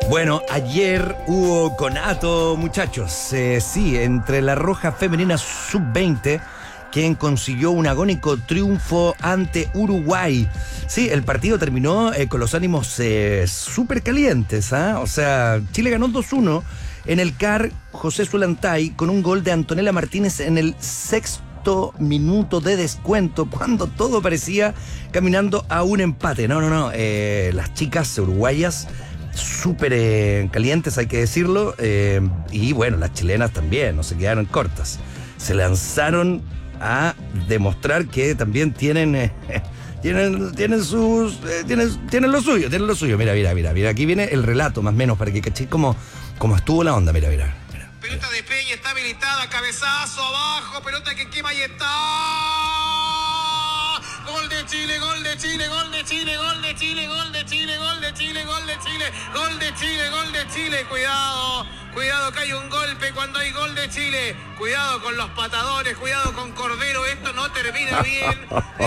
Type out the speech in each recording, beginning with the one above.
Bueno, ayer hubo conato, muchachos. Sí, entre la Roja Femenina Sub-20, quien consiguió un agónico triunfo ante Uruguay. Sí, el partido terminó con los ánimos súper calientes, ¿ah? O sea, Chile ganó 2-1 en el CAR José Zulantay con un gol de Antonella Martínez en el sexto minuto de descuento, cuando todo parecía caminando a un empate. No. Las chicas uruguayas súper calientes, hay que decirlo, y bueno, las chilenas también, no se quedaron cortas. Se lanzaron a demostrar que también tienen lo suyo. Mira, aquí viene el relato más o menos para que cachéis cómo estuvo la onda, mira. Pelota de Peña, está habilitada, cabezazo abajo, pelota que quema y está. Gol de Chile, gol de Chile, gol de Chile, gol de Chile, gol de Chile, gol de Chile, gol de Chile, gol de Chile, gol de Chile. Cuidado que hay un golpe cuando hay gol de Chile. Cuidado con los patadores, cuidado con Cordero, esto no termina bien.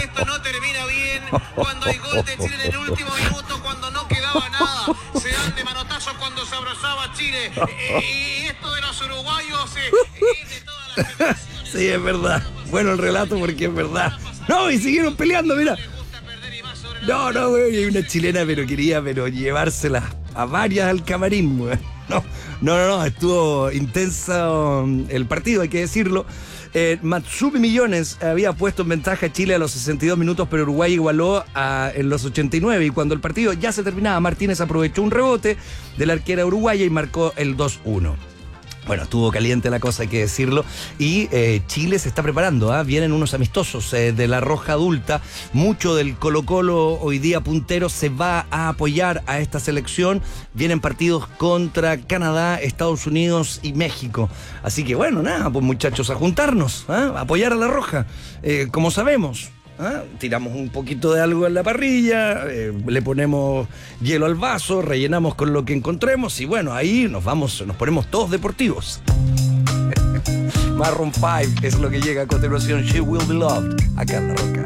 Cuando hay gol de Chile en el último minuto, cuando no quedaba nada, se dan de manotazo cuando se abrazaba Chile. Y esto de los uruguayos es de todas las generaciones. Sí, es verdad. Bueno el relato porque es verdad. No, y siguieron peleando, mira. No, güey, hay una chilena, pero quería llevárselas a varias al camarín, güey. No, estuvo intenso el partido, hay que decirlo. Matsubi Millones había puesto en ventaja a Chile a los 62 minutos, pero Uruguay igualó en los 89, y cuando el partido ya se terminaba, Martínez aprovechó un rebote de la arquera uruguaya y marcó el 2-1. Bueno, estuvo caliente la cosa, hay que decirlo, y Chile se está preparando, vienen unos amistosos de la Roja Adulta. Mucho del Colo-Colo, hoy día puntero, se va a apoyar a esta selección. Vienen partidos contra Canadá, Estados Unidos y México. Así que bueno, nada, pues muchachos, a juntarnos, a apoyar a la Roja, como sabemos. Tiramos un poquito de algo en la parrilla, le ponemos hielo al vaso, rellenamos con lo que encontremos y bueno, ahí nos ponemos todos deportivos. Maroon 5 es lo que llega a continuación. She Will Be Loved, acá en La Roca.